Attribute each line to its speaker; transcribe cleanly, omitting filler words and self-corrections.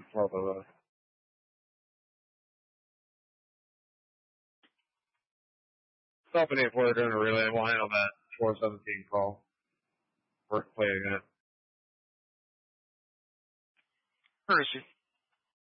Speaker 1: both of us. Somebody, if we're doing a relay, we'll handle that 417 call. Work play again.
Speaker 2: Courtesy.